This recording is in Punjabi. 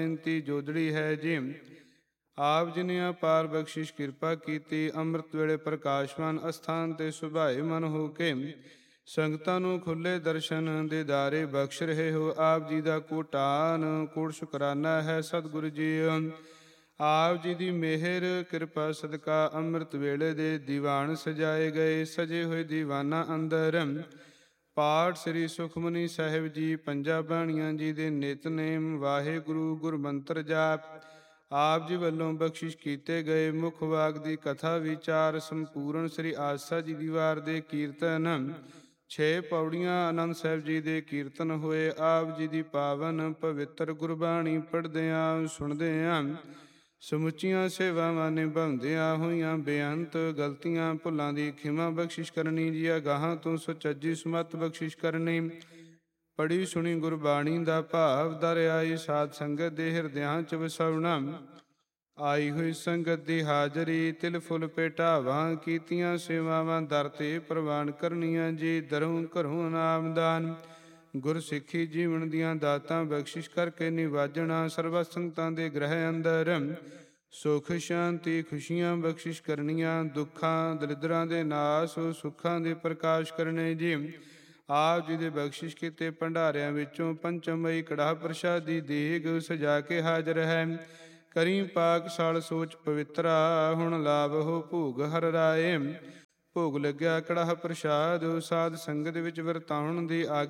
ਬੇਨਤੀ ਜੋਦੜੀ ਹੈ ਜੀ। ਆਪ ਜੀ ਨੇ ਅਪਾਰ ਬਖਸ਼ਿਸ਼ ਕਿਰਪਾ ਕੀਤੀ। ਅੰਮ੍ਰਿਤ ਵੇਲੇ ਪ੍ਰਕਾਸ਼ਵਾਨ ਅਸਥਾਨ ਤੇ ਸੁਭਾਏ ਮਨ ਹੋ ਕੇ ਸੰਗਤਾਂ ਨੂੰ ਖੁੱਲੇ ਦਰਸ਼ਨ ਦੀਦਾਰੇ ਬਖਸ਼ ਰਹੇ ਹੋ। ਆਪ ਜੀ ਦਾ ਕੋਟਾਨ ਕੋਟ ਸ਼ੁਕਰਾਨਾ ਹੈ ਸਤਿਗੁਰੂ ਜੀ। ਆਪ ਜੀ ਦੀ ਮਿਹਰ ਕਿਰਪਾ ਸਦਕਾ ਅੰਮ੍ਰਿਤ ਵੇਲੇ ਦੇ ਦੀਵਾਨ ਸਜਾਏ ਗਏ। ਸਜੇ ਹੋਏ ਦੀਵਾਨਾਂ ਅੰਦਰ ਪਾਠ ਸ੍ਰੀ ਸੁਖਮਨੀ ਸਾਹਿਬ ਜੀ, ਪੰਜਾਂ ਬਾਣੀਆਂ ਜੀ ਦੇ ਨਿਤਨੇਮ, ਵਾਹਿਗੁਰੂ ਗੁਰਮੰਤਰ ਜਾਪ, ਆਪ ਜੀ ਵੱਲੋਂ ਬਖਸ਼ਿਸ਼ ਕੀਤੇ ਗਏ ਮੁੱਖ ਵਾਕ ਦੀ ਕਥਾ ਵਿਚਾਰ, ਸੰਪੂਰਨ ਸ੍ਰੀ ਆਸਾ ਜੀ ਦੀ ਵਾਰ ਦੇ ਕੀਰਤਨ, 6 ਪੌੜੀਆਂ ਆਨੰਦ ਸਾਹਿਬ ਜੀ ਦੇ ਕੀਰਤਨ ਹੋਏ। ਆਪ ਜੀ ਦੀ ਪਾਵਨ ਪਵਿੱਤਰ ਗੁਰਬਾਣੀ ਪੜ੍ਹਦਿਆਂ ਸੁਣਦਿਆਂ ਸਮੁੱਚੀਆਂ ਸੇਵਾਵਾਂ ਨਿਭਾਉਂਦਿਆਂ ਹੋਈਆਂ ਬੇਅੰਤ ਗਲਤੀਆਂ ਭੁੱਲਾਂ ਦੀ ਖਿਮਾ ਬਖਸ਼ਿਸ਼ ਕਰਨੀ ਜੀ। ਅਗਾਹਾਂ ਤੋਂ ਸੁਚੱਜੀ ਸਮੱਤ ਬਖਸ਼ਿਸ਼ ਕਰਨੀ। ਪੜ੍ਹੀ ਸੁਣੀ ਗੁਰਬਾਣੀ ਦਾ ਭਾਵ ਦਰਿਆਈ ਸਾਧ ਸੰਗਤ ਦੇ ਹਿਰਦਿਆਂ ਚ ਵਸਾਉਣਾ। ਆਈ ਹੋਈ ਸੰਗਤ ਦੀ ਹਾਜ਼ਰੀ ਤਿਲ ਫੁੱਲ ਭੇਟਾਵਾਂ, ਕੀਤੀਆਂ ਸੇਵਾਵਾਂ ਦਰ ਤੇ ਪ੍ਰਵਾਨ ਕਰਨੀਆਂ ਜੀ। ਦਰੋਂ ਘਰੋਂ ਨਾਮਦਾਨ ਗੁਰ ਸਿੱਖੀ ਜੀਵਨ ਦੀਆਂ ਦਾਤਾਂ ਬਖਸ਼ਿਸ਼ ਕਰਕੇ ਨਿਵਾਜਣਾ। ਸਰਬ ਸੰਗਤਾਂ ਦੇ ਗ੍ਰਹਿ ਅੰਦਰ ਸੁਖ ਸ਼ਾਂਤੀ ਖੁਸ਼ੀਆਂ ਬਖਸ਼ਿਸ਼ ਕਰਨੀਆਂ। ਦੁੱਖਾਂ ਦਲਿੱਦਰਾਂ ਦੇ ਨਾਸ ਸੁੱਖਾਂ ਦੇ ਪ੍ਰਕਾਸ਼ ਕਰਨੇ ਜੀ। ਆਪ ਜੀ ਦੇ ਬਖਸ਼ਿਸ਼ ਕੀਤੇ ਭੰਡਾਰਿਆਂ ਵਿੱਚੋਂ ਪੰਚਮਈ ਕੜਾਹ ਪ੍ਰਸ਼ਾਦੀ ਦੇਗ ਸਜਾ ਕੇ ਹਾਜ਼ਰ ਹੈ। ਕਰੀ ਪਾਕ ਸਾਲ ਸੋਚ ਪਵਿੱਤਰਾ, ਹੁਣ ਲਾਭ ਹੋ ਭੋਗ ਹਰ ਰਾਏ। ਭੋਗ ਲੱਗਿਆ ਕੜਾਹ ਪ੍ਰਸ਼ਾਦ ਸਾਧ ਸੰਗਤ ਵਿੱਚ ਵਰਤਾਉਣ ਦੀ ਆਗਿਆ